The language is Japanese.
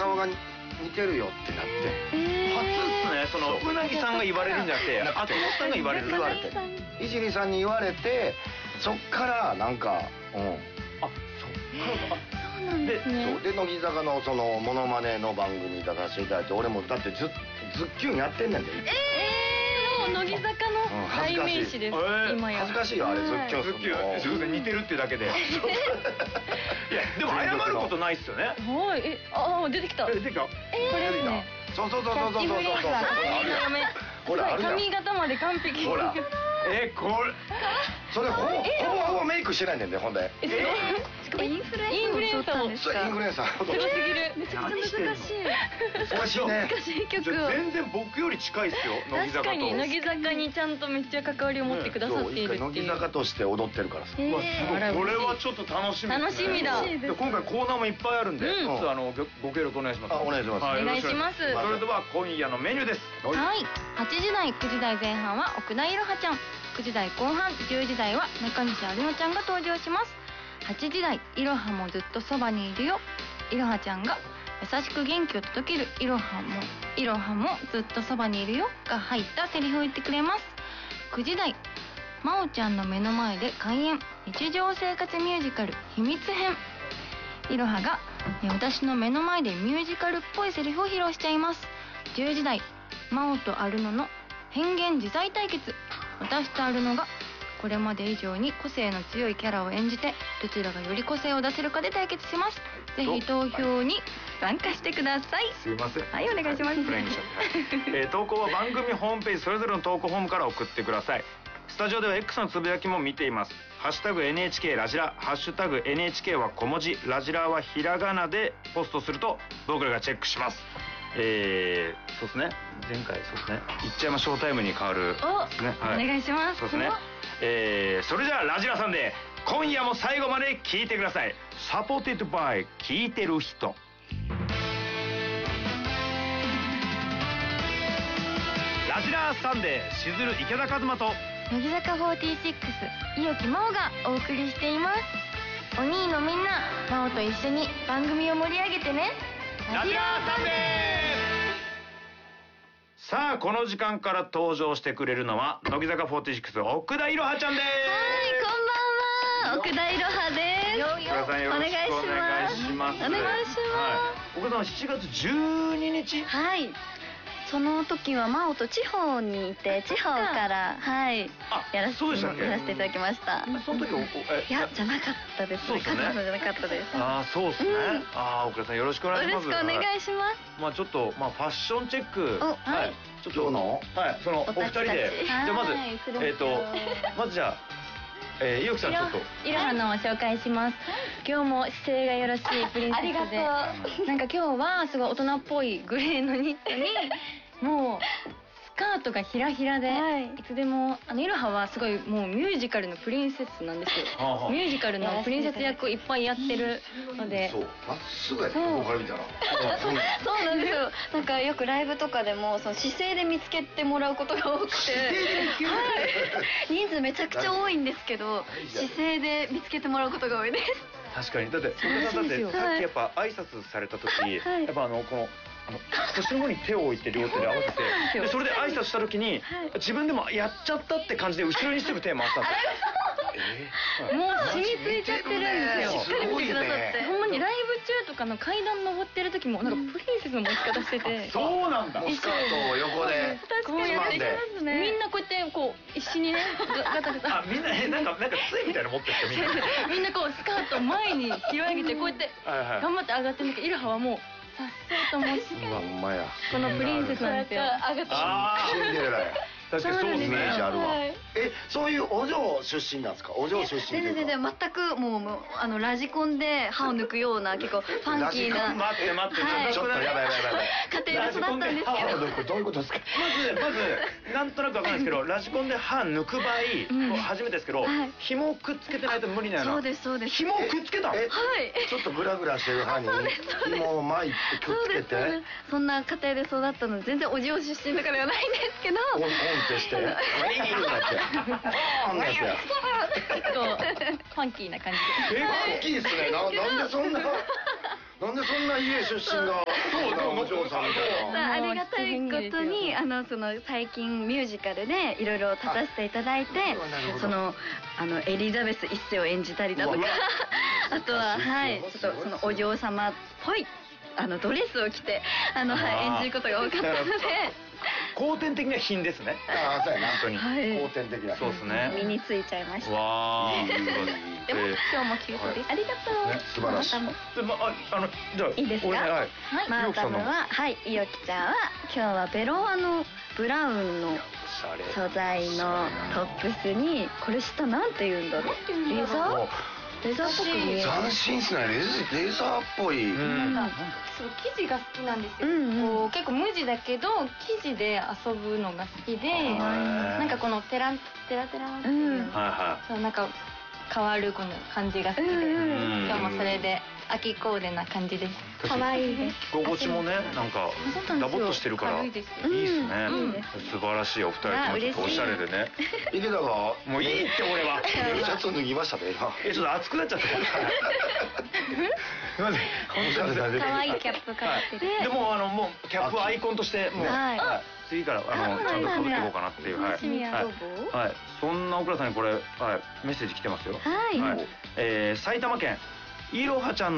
顔が似てるよってなって、 初っすね。そのうなぎさんが言われるんじゃなくて、あとさんが言われる。 言われて、いじりさんに言われて、そっからなんか、 あ、そっからか。 そうなんですね。 そうで乃木坂のそのモノマネの番組に出させていただいて、俺もだってズッキュンやってんねんで。 もう乃木坂の代名詞です。今や恥ずかしいよあれ、ズッキュンするの。 自分で似てるっていうだけで。いやでも謝ることないっすよね。 はい。あ、出てきた。これてかですね。 そうキャッチフレーズはほらあるやん。 髪型まで完璧。 ほらこれそれほぼメイクしてないねんで、ほんで。 しかもインフルエンサーをそうインフルエンサー。 すごすぎる。めちゃくちゃ難しい。 難しいね。 難しい曲を。 全然僕より近いっすよ、乃木坂と。 確かに乃木坂にちゃんとめっちゃ関わりを持ってくださっているっていう。 乃木坂として踊ってるからさ。 うわ、すごい。これはちょっと楽しみですね。 楽しみだ。 で今回コーナーもいっぱいあるんで、ご協力お願いします。 お願いします。 お願いします。 それでは今夜のメニューです。 はい。8時台、9時台前半は奥田いろはちゃん。9時台後半、10時台は中西アルノちゃんが登場します。8時台、いろはもずっとそばにいるよ。いろはちゃんが優しく元気を届けるいろはもずっとそばにいるよが入ったセリフを言ってくれます。9時台、まおちゃんの目の前で開演、日常生活ミュージカル秘密編。いろはが私の目の前でミュージカルっぽいセリフを披露しちゃいます。10時台、まおとアルノの変幻自在対決。私とアルノがこれまで以上に個性の強いキャラを演じて、どちらがより個性を出せるかで対決します。ぜひ投票に参加してください。 すいません。 はい、お願いします。 プレイにしちゃって。投稿は番組ホームページそれぞれの投稿フォームから送ってください。スタジオでは X のつぶやきも見ています。ハッシュタグ NHK ラジラ、ハッシュタグ NHK は小文字、ラジラはひらがなでポストすると僕らがチェックします。そうですね。前回そうですね。いっちゃいまショータイムに変わるですね。 お願いします。 そうですね。それじゃあラジラさんで今夜も最後まで聞いてください。サポーテッドバイ聞いてる人。ラジラーサンデーしずる池田一馬と乃木坂46伊予木真央がお送りしています。お兄のみんな、真央と一緒に番組を盛り上げてね。 ラジラーサンデー。さあこの時間から登場してくれるのは乃木坂46奥田いろはちゃんです。 はい、こんばんは、奥田いろはです。 奥田さんよろしくお願いします。 お願いします。 奥田さんは7月12日。 はい。その時は真央と地方にいて、地方からやらせていただきました。 その時いやじゃなかったですね。カズさんじゃなかったです。 ああそうですね。奥田さんよろしくお願いします。 よろしくお願いします。 まあちょっとファッションチェックちょっとのそのお二人でじゃあまずまずじゃあ伊予木さんちょっといろはのを紹介します。今日も姿勢がよろしいプリンセスで、なんか今日はすごい大人っぽいグレーのニットにもうスカートがひらひらで、いつでもいろははすごいもうミュージカルのプリンセスなんですよ。ミュージカルのプリンセス役をいっぱいやってるので、 そうまっすぐやったここから見たらそうなんですよ。なんかよくライブとかでもその姿勢で見つけてもらうことが多くて、人数めちゃくちゃ多いんですけど、姿勢で見つけてもらうことが多いです。 確かに。だって奥田さんだってさっきやっぱ挨拶された時やっぱこの腰の方に手を置いて両手で合わせて、でそれで挨拶した時に自分でもやっちゃったって感じで後ろにすぐ手回したんですよ。 もう染みついちゃってるんですよ。 すごいね。 ほんまにライブ中とかの階段登ってる時もなんかプリンセスの持ち方してて、 そうなんだ。 スカートを横でこうやってますね。みんなこうやってこう一緒にねガタガタ。 みんななんか杖みたいなの持ってる人みんな。 みんなこうスカートを前に広げてこうやって頑張って上がってるんだけど、いろははもうさっそうともしほんまや。 このプリンセスなんですよ。 シンデレラや。 確かにそうですね。 イメージあるわ。そういうお嬢出身なんですか？お嬢出身というか。 全然全くもうラジコンで歯を抜くような結構ファンキーな。 待ってちょっとやばい。 家庭で育ったんですけど。 歯を抜くどういうことですか？ まずなんとなくわかんないですけど、ラジコンで歯抜く場合初めてですけど、紐をくっつけてないと無理なの。 そうですそうです。 紐をくっつけたの？ はい。 ちょっとグラグラしてる歯に紐を巻いてくっつけて。 そんな家庭で育ったので全然お嬢出身とかではないんですけど。 オンってして。いいんだって。あんなやつや。 ファンキーな感じで。 ファンキーですね。なんでそんな。 なんでそんな家出身がお嬢さんみたいな。 ありがたいことにその最近ミュージカルでいろいろ立たせていただいて、そのエリザベス一世を演じたりだとか、あとははいちょっとそのお嬢様っぽいドレスを着て演じることが多かったので。 後天的な品ですね。 ああ、そうやな。 本当に。 後天的な。 そうですね。 身についちゃいました。 わあ。 でも今日もキュートです。 ありがとう。 素晴らしい。 じゃあいいですか。 はい。 マータムはいよきちゃんは今日はベロアのブラウンの素材のトップスに、これ下なんて言うんだろう。レザーっぽく見える。 斬新っすね。レザーっぽい。 そう生地が好きなんですよ。こう結構無地だけど生地で遊ぶのが好きで、なんかこのテラっていうそうなんか変わるこの感じが好きで、今日もそれで秋コーデな感じです。可愛いです。 着心地もね、なんかダボっとしてるからいいですね。素晴らしいお二人ともちょっとおしゃれでね。 池田がもういいって俺は。 シャツ脱ぎましたね今。 ちょっと熱くなっちゃって。すみません。 可愛いキャップかぶってて。 でももうキャップアイコンとしてもう次からちゃんと被っていこうかなっていう。はい。そんな奥倉さんにこれメッセージ来てますよ。はい。埼玉県いろはちゃん